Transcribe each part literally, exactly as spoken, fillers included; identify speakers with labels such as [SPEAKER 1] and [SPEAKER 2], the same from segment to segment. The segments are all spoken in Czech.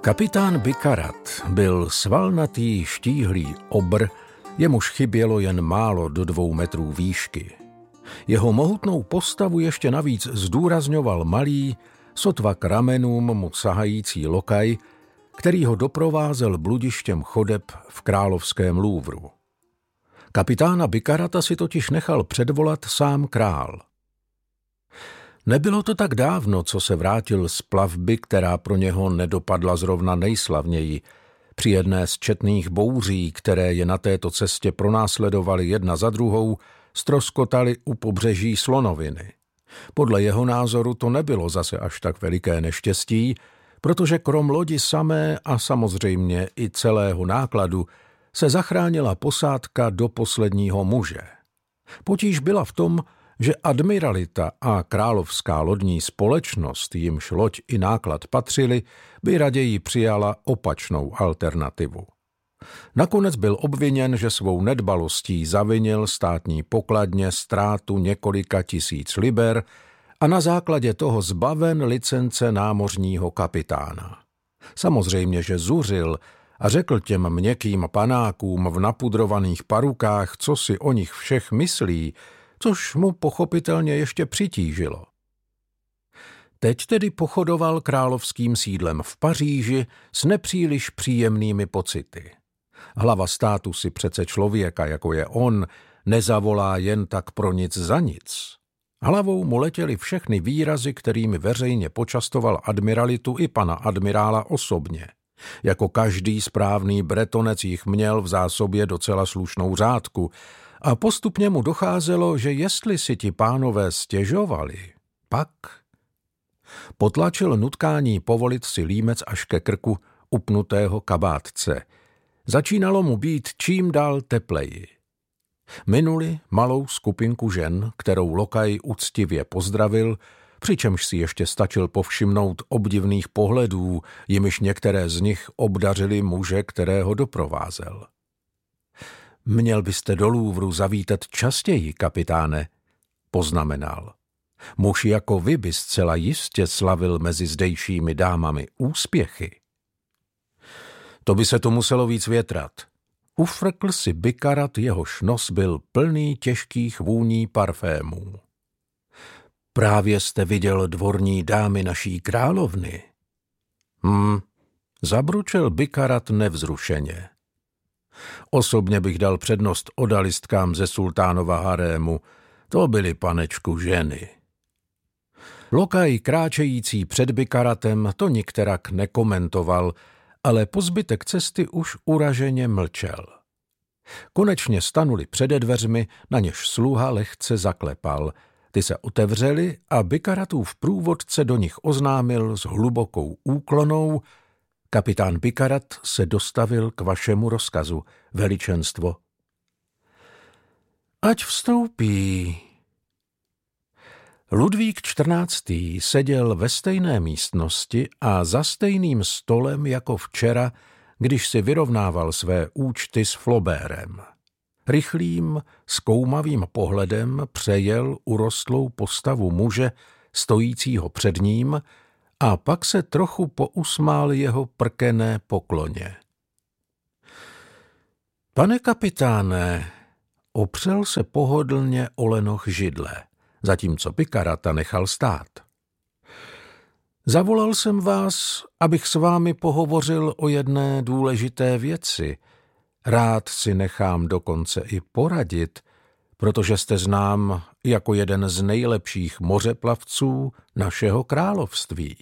[SPEAKER 1] Kapitán Bikarat byl svalnatý, štíhlý obr, jemuž chybělo jen málo do dvou metrů výšky. Jeho mohutnou postavu ještě navíc zdůrazňoval malý, sotva k ramenům mu sahající lokaj, který ho doprovázel bludištěm chodeb v královském Louvru. Kapitána Bikarata si totiž nechal předvolat sám král. Nebylo to tak dávno, co se vrátil z plavby, která pro něho nedopadla zrovna nejslavněji. Při jedné z četných bouří, které je na této cestě pronásledovaly jedna za druhou, ztroskotaly u pobřeží Slonoviny. Podle jeho názoru to nebylo zase až tak veliké neštěstí, protože krom lodi samé a samozřejmě i celého nákladu se zachránila posádka do posledního muže. Potíž byla v tom, že admiralita a královská lodní společnost, jimž loď i náklad patřili, by raději přijala opačnou alternativu. Nakonec byl obviněn, že svou nedbalostí zavinil státní pokladně ztrátu několika tisíc liber a na základě toho zbaven licence námořního kapitána. Samozřejmě, že zuřil a řekl těm měkkým panákům v napudrovaných parukách, co si o nich všech myslí, což mu pochopitelně ještě přitížilo. Teď tedy pochodoval královským sídlem v Paříži s nepříliš příjemnými pocity. Hlava státu si přece člověka, jako je on, nezavolá jen tak pro nic za nic. Hlavou mu letěly všechny výrazy, kterými veřejně počastoval admiralitu i pana admirála osobně. Jako každý správný bretonec jich měl v zásobě docela slušnou řádku a postupně mu docházelo, že jestli si ti pánové stěžovali, pak... Potlačil nutkání povolit si límec až ke krku upnutého kabátce. Začínalo mu být čím dál tepleji. Minuli malou skupinku žen, kterou lokaj uctivě pozdravil, přičemž si ještě stačil povšimnout obdivných pohledů, jimiž některé z nich obdařili muže, kterého doprovázel. Měl byste do Louvru zavítat častěji, kapitáne, poznamenal. Muž jako vy by zcela jistě slavil mezi zdejšími dámami úspěchy. To by se tu muselo víc větrat. Ufrkl si Bikarat, jehož nos byl plný těžkých vůní parfémů. Právě jste viděl dvorní dámy naší královny. Hm, zabručel Bikarat nevzrušeně. Osobně bych dal přednost odalistkám ze sultánova harému, to byly, panečku, ženy. Lokaj kráčející před Bikaratem to nikterak nekomentoval, ale po zbytek cesty už uraženě mlčel. Konečně stanuli přede dveřmi, na něž sluha lehce zaklepal. Ty se otevřely a Bikaratův průvodce do nich oznámil s hlubokou úklonou: kapitán Bikarat se dostavil k vašemu rozkazu, veličenstvo. Ať vstoupí. Ludvík čtrnáctý seděl ve stejné místnosti a za stejným stolem jako včera, když si vyrovnával své účty s Flaubertem. Rychlým, zkoumavým pohledem přejel urostlou postavu muže, stojícího před ním, a pak se trochu pousmál jeho prkené pokloně. Pane kapitáne, opřel se pohodlně o lenoch židle, zatímco Bikarata nechal stát. Zavolal jsem vás, abych s vámi pohovořil o jedné důležité věci. Rád si nechám dokonce i poradit, protože jste znám jako jeden z nejlepších mořeplavců našeho království.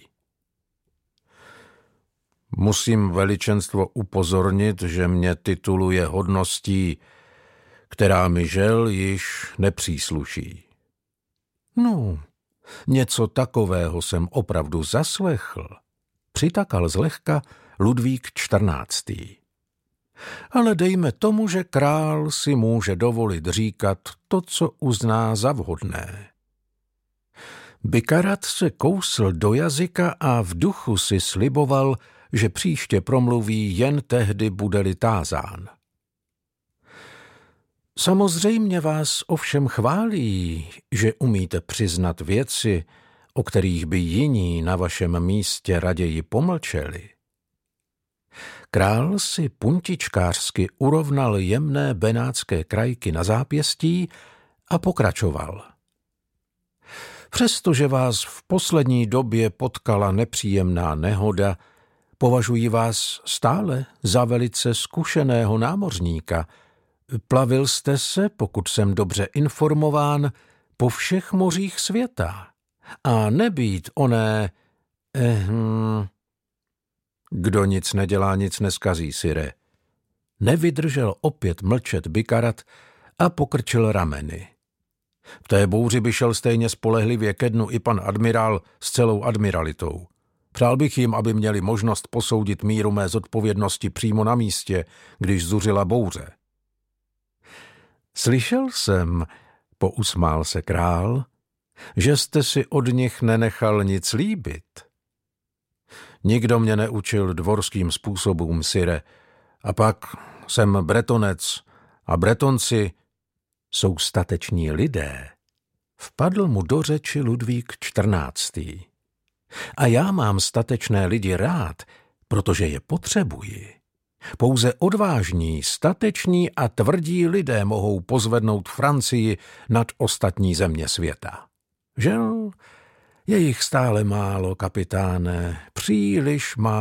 [SPEAKER 1] Musím, veličenstvo, upozornit, že mě tituluje hodností, která mi žel již nepřísluší. No, něco takového jsem opravdu zaslechl, přitakal zlehka Ludvík čtrnáctý. Ale dejme tomu, že král si může dovolit říkat to, co uzná za vhodné. Bikarat se kousl do jazyka a v duchu si sliboval, že příště promluví jen tehdy, bude-li tázán. Samozřejmě vás ovšem chválí, že umíte přiznat věci, o kterých by jiní na vašem místě raději pomlčeli. Král si puntičkářsky urovnal jemné benátské krajky na zápěstí a pokračoval. Přestože vás v poslední době potkala nepříjemná nehoda, považuji vás stále za velice zkušeného námořníka. Plavil jste se, pokud jsem dobře informován, po všech mořích světa. A nebýt oné... Eh, hm, kdo nic nedělá, nic neskazí, sire. Nevydržel opět mlčet Bikarat a pokrčil rameny. V té bouři by šel stejně spolehlivě ke dnu i pan admirál s celou admiralitou. Přál bych jim, aby měli možnost posoudit míru mé zodpovědnosti přímo na místě, když zuřila bouře. Slyšel jsem, pousmál se král, že jste si od nich nenechal nic líbit. Nikdo mě neučil dvorským způsobům, sire, a pak jsem Bretonec a Bretonci jsou stateční lidé. Vpadl mu do řeči Ludvík čtrnáctý. A já mám statečné lidi rád, protože je potřebuji. Pouze odvážní, stateční a tvrdí lidé mohou pozvednout Francii nad ostatní země světa. Žel, je jich stále málo, kapitáne, příliš málo.